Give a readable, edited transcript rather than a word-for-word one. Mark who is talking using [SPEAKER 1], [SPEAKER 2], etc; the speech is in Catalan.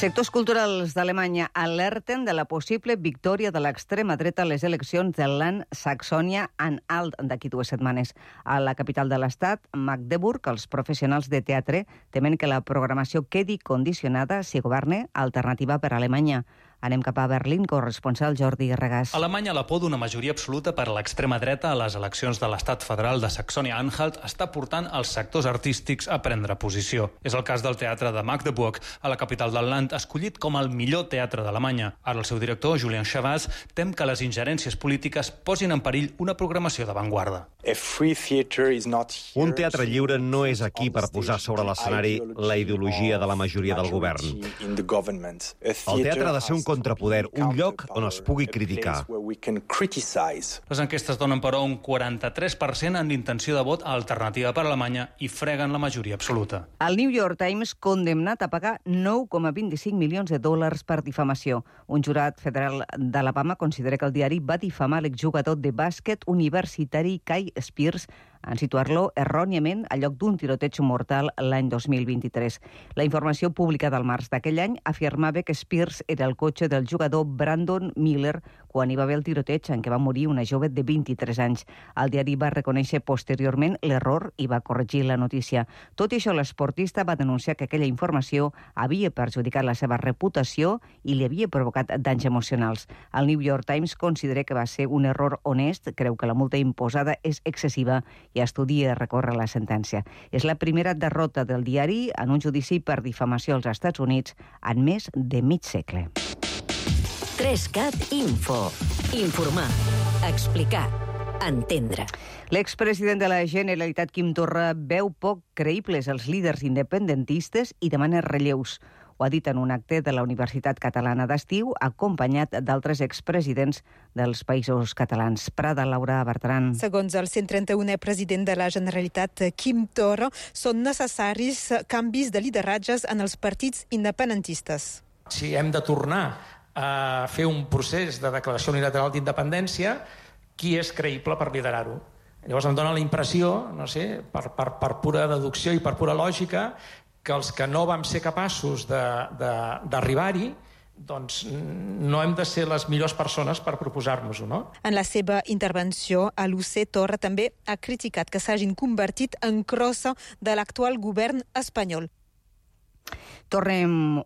[SPEAKER 1] Sectors culturals d'Alemanya alerten de la possible victòria de l'extrema dreta a les eleccions del Land Saxònia-Anhalt d'aquí 2 setmanes. A la capital de l'estat, Magdeburg, els professionals de teatre temen que la programació quedi condicionada si governa Alternativa per Alemanya. Anem cap a Berlín, corresponsal Jordi Regàs.
[SPEAKER 2] Alemanya, la por d'una majoria absoluta per l'extrema dreta a les eleccions de l'estat federal de Saxònia-Anhalt està portant els sectors artístics a prendre posició. És el cas del teatre de Magdeburg, a la capital del Land, escollit com el millor teatre d'Alemanya. Ara el seu director, Julian Chavaz, tem que les ingerències polítiques posin en perill una programació d'avantguarda.
[SPEAKER 3] Un teatre lliure no és aquí per posar sobre l'escenari la ideologia de la majoria del govern. El teatre ha de ser un contrapoder, un lloc on es pugui criticar.
[SPEAKER 2] Les enquestes donen, però, un 43% en intenció de vot a Alternativa per Alemanya i freguen la majoria absoluta.
[SPEAKER 1] El New York Times condemnat a pagar 9,25 milions de dòlars per difamació. Un jurat federal d'Alabama considera que el diari va difamar l'exjugador de bàsquet universitari Kai Spears en situar-lo erròniament a lloc d'un tiroteig mortal l'any 2023. La informació publicada al març d'aquell any afirmava que Spears era el cotxe del jugador Brandon Miller quan hi va haver el tiroteig en què va morir una jove de 23 anys. El diari va reconèixer posteriorment l'error i va corregir la notícia. Tot i això, l'esportista va denunciar que aquella informació havia perjudicat la seva reputació i li havia provocat danys emocionals. El New York Times considera que va ser un error honest, creu que la multa imposada és excessiva i estudia recórrer la sentència. És la primera derrota del diari en un judici per difamació als Estats Units en més de mig segle.
[SPEAKER 4] 3CAT Info. Informar, explicar, entendre.
[SPEAKER 1] L'expresident de la Generalitat, Quim Torra, veu poc creïbles els líders independentistes i demana relleus. Ho ha dit en un acte de la Universitat Catalana d'Estiu, acompanyat d'altres expresidents dels països catalans. Prada, Laura Bertran.
[SPEAKER 5] Segons el 131è president de la Generalitat, Quim Torra, són necessaris canvis de lideratges en els partits independentistes.
[SPEAKER 6] Si hem de tornar a fer un procés de declaració unilateral d'independència, qui és creïble per liderar-ho? Llavors em dóna la impressió, no sé, per pura deducció i per pura lògica, que els que no vam ser capaços d'arribar-hi, doncs no hem de ser les millors persones per proposar-nos-ho, no?
[SPEAKER 5] En la seva intervenció, a l'UC, Torra també ha criticat que s'hagin convertit en crossa de l'actual govern espanyol.
[SPEAKER 1] Tornem